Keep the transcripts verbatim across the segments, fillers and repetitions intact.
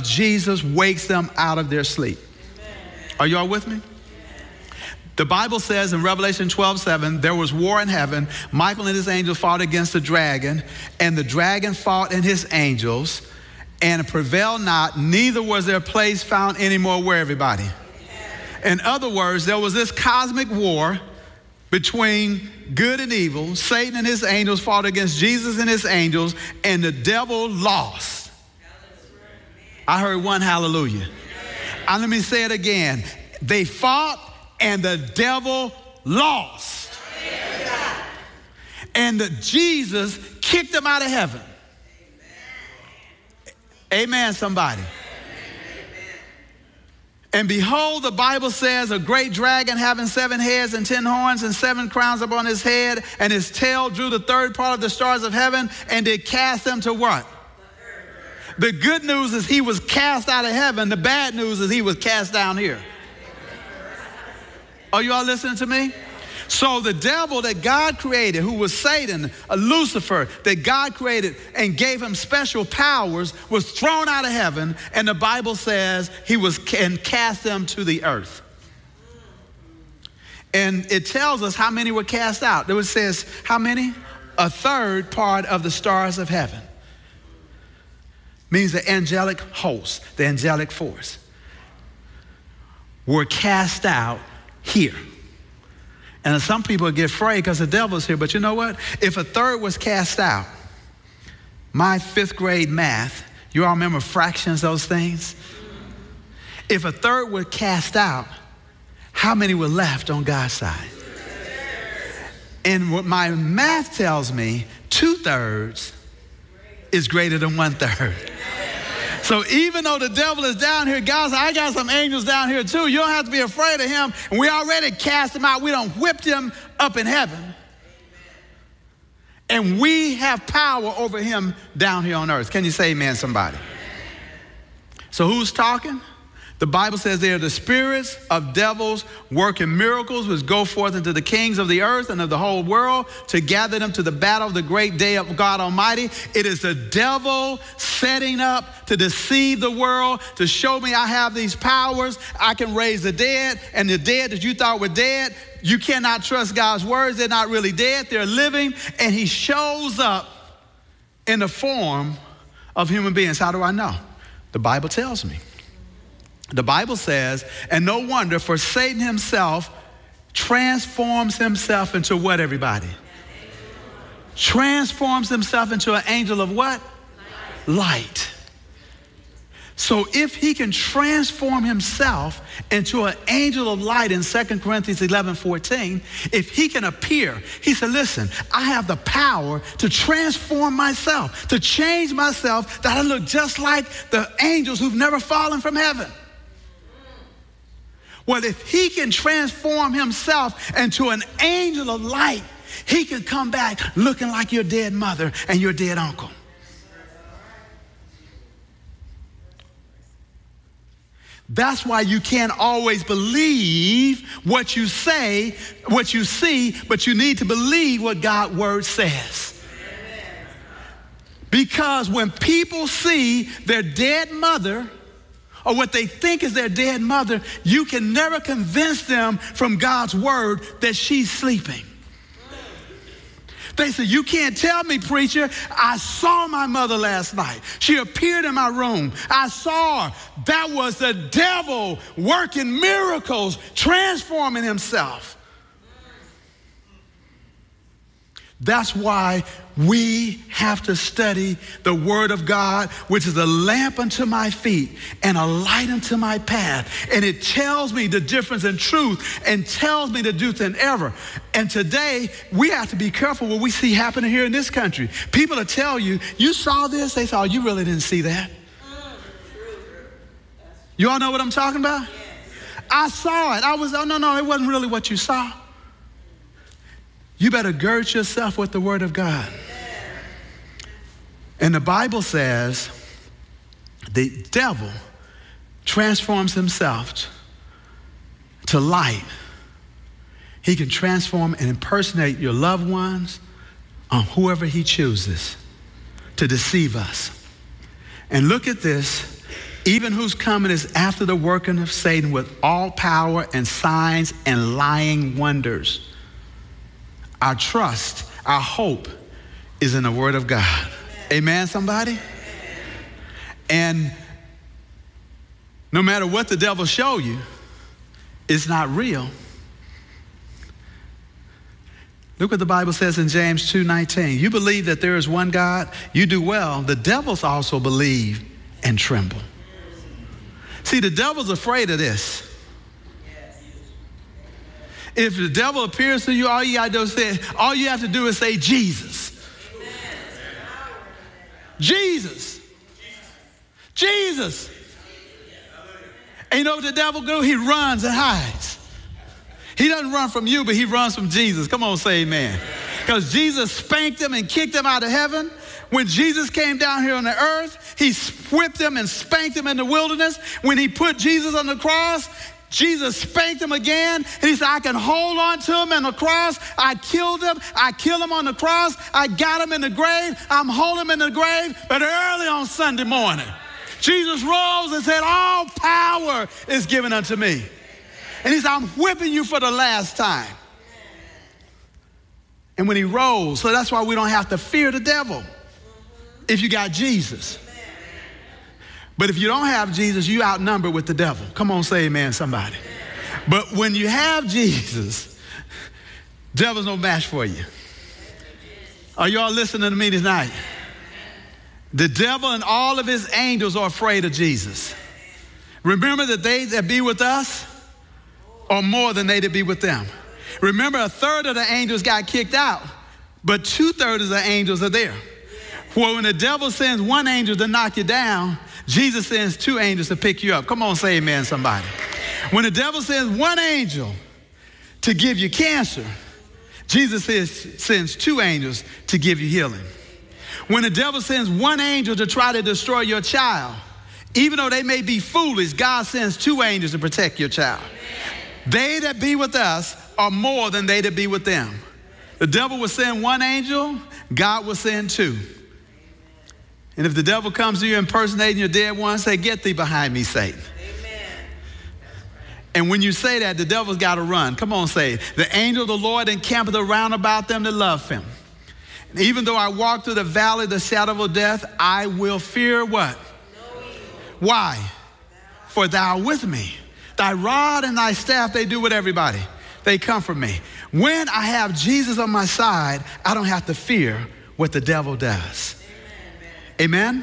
Jesus wakes them out of their sleep. Are you all with me? The Bible says in Revelation twelve seven, there was war in heaven. Michael and his angels fought against the dragon, and the dragon fought and his angels, and prevailed not, neither was their place found anymore. Where, everybody? In other words, there was this cosmic war between good and evil. Satan and his angels fought against Jesus and his angels, and the devil lost. I heard one hallelujah. And let me say it again. They fought and the devil lost. And the Jesus kicked them out of heaven. Amen, somebody. And behold, the Bible says, a great dragon having seven heads and ten horns and seven crowns upon his head, and his tail drew the third part of the stars of heaven and did cast them to what? The good news is he was cast out of heaven. The bad news is he was cast down here. Are you all listening to me? So the devil that God created, who was Satan, a Lucifer, that God created and gave him special powers, was thrown out of heaven, and the Bible says he was and cast them to the earth. And it tells us how many were cast out. It says how many? A third part of the stars of heaven. Means the angelic host, the angelic force, were cast out here. And some people get afraid because the devil's here. But you know what? If a third was cast out, my fifth grade math, you all remember fractions, those things? If a third were cast out, how many were left on God's side? And what my math tells me, two thirds is greater than one third. So even though the devil is down here, guys, I got some angels down here too. You don't have to be afraid of him. And we already cast him out. We don't whipped him up in heaven. And we have power over him down here on earth. Can you say amen, somebody? So who's talking? The Bible says they are the spirits of devils working miracles, which go forth into the kings of the earth and of the whole world to gather them to the battle of the great day of God Almighty. It is the devil setting up to deceive the world, to show me I have these powers. I can raise the dead, and the dead that you thought were dead, you cannot trust God's words. They're not really dead. They're living. And he shows up in the form of human beings. How do I know? The Bible tells me. The Bible says, and no wonder, for Satan himself transforms himself into what, everybody? Transforms himself into an angel of what? Light. Light. So if he can transform himself into an angel of light in Second Corinthians eleven fourteen, if he can appear, he said, listen, I have the power to transform myself, to change myself, that I look just like the angels who've never fallen from heaven. Well, if he can transform himself into an angel of light, he can come back looking like your dead mother and your dead uncle. That's why you can't always believe what you say, what you see, but you need to believe what God's word says. Because when people see their dead mother, or what they think is their dead mother, you can never convince them from God's word that she's sleeping. They say, you can't tell me, preacher, I saw my mother last night. She appeared in my room. I saw her. That was the devil working miracles, transforming himself. That's why we have to study the word of God, which is a lamp unto my feet and a light unto my path. And it tells me the difference in truth and tells me the truth in error. And today, we have to be careful what we see happening here in this country. People will tell you, you saw this? They say, oh, you really didn't see that. You all know what I'm talking about? I saw it. I was, oh, no, no, it wasn't really what you saw. You better gird yourself with the word of God. And the Bible says the devil transforms himself to light. He can transform and impersonate your loved ones on whoever he chooses to deceive us. And look at this. even whose coming is after the working of Satan with all power and signs and lying wonders. Our trust, our hope is in the word of God. Amen, somebody? And no matter what the devil show you, it's not real. Look what the Bible says in James two nineteen. You believe that there is one God, you do well. The devils also believe and tremble. See, the devil's afraid of this. If the devil appears to you, all you gotta do is say, all you have to do is say Jesus. Jesus. Jesus. And you know what the devil do? He runs and hides. He doesn't run from you, but he runs from Jesus. Come on, say amen. Because Jesus spanked him and kicked him out of heaven. When Jesus came down here on the earth, he whipped him and spanked him in the wilderness. When he put Jesus on the cross, Jesus spanked him again. And he said, I can hold on to him on the cross. I killed him. I killed him on the cross. I got him in the grave. I'm holding him in the grave. But early on Sunday morning, Jesus rose and said, all power is given unto me. And he said, I'm whipping you for the last time. And when he rose, so that's why we don't have to fear the devil if you got Jesus. But if you don't have Jesus, you outnumbered with the devil. Come on, say amen, somebody. But when you have Jesus, devil's no match for you. Are y'all listening to me tonight? The devil and all of his angels are afraid of Jesus. Remember that they that be with us are more than they that be with them. Remember, a third of the angels got kicked out, but two-thirds of the angels are there. Well, when the devil sends one angel to knock you down, Jesus sends two angels to pick you up. Come on, say amen, somebody. When the devil sends one angel to give you cancer, Jesus says, sends two angels to give you healing. When the devil sends one angel to try to destroy your child, even though they may be foolish, God sends two angels to protect your child. They that be with us are more than they that be with them. The devil will send one angel, God will send two. And if the devil comes to you impersonating your dead one, say, get thee behind me, Satan. Amen. And when you say that, the devil's got to run. Come on, say it. The angel of the Lord encampeth around about them that love him. And even though I walk through the valley of the shadow of death, I will fear what? No evil. Why? For thou art with me. Thy rod and thy staff, they do with everybody. They comfort me. When I have Jesus on my side, I don't have to fear what the devil does. Amen?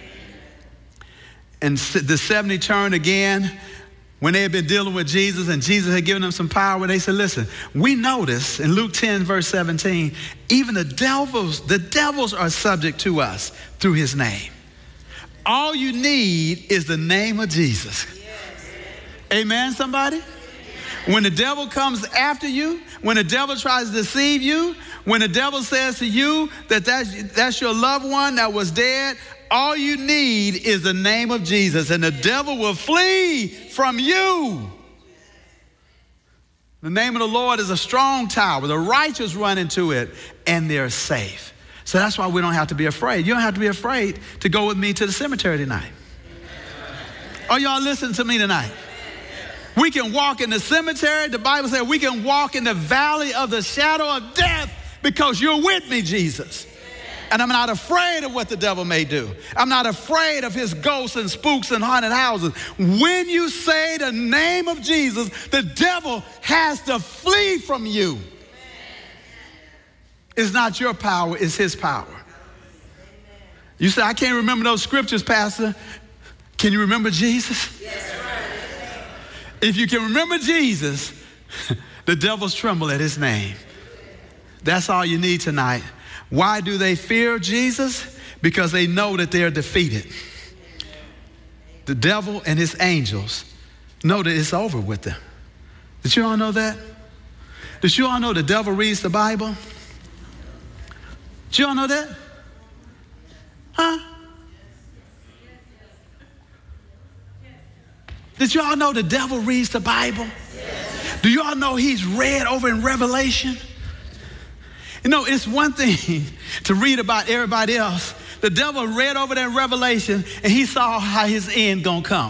And the seventy turned again when they had been dealing with Jesus and Jesus had given them some power. They said, listen, we notice in Luke ten, verse seventeen, even the devils, the devils are subject to us through his name. All you need is the name of Jesus. Amen, somebody? When the devil comes after you, when the devil tries to deceive you, when the devil says to you that that's, that's your loved one that was dead, all you need is the name of Jesus, and the devil will flee from you. The name of the Lord is a strong tower. The righteous run into it, and they're safe. So that's why we don't have to be afraid. You don't have to be afraid to go with me to the cemetery tonight. Are y'all listening to me tonight? We can walk in the cemetery. The Bible says we can walk in the valley of the shadow of death because you're with me, Jesus. And I'm not afraid of what the devil may do. I'm not afraid of his ghosts and spooks and haunted houses. When you say the name of Jesus, the devil has to flee from you. It's not your power, it's his power. You say, I can't remember those scriptures, Pastor. Can you remember Jesus? Yes, right. If you can remember Jesus, the devils tremble at his name. That's all you need tonight. Why do they fear Jesus? Because they know that they're defeated. The devil and his angels know that it's over with them. Did you all know that? Did you all know the devil reads the Bible? Did you all know that? Huh? Did you all know the devil reads the Bible? Do you all know he's read over in Revelation? You know, it's one thing to read about everybody else, The devil read over that Revelation, and he saw how his end gonna come.